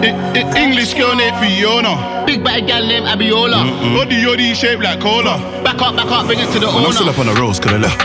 English girl named Fiona. Big bad gal named Abiola. Body yoddy shaped like cola. Back up, bring it to the When I'm owner. still up on the roads, could I left.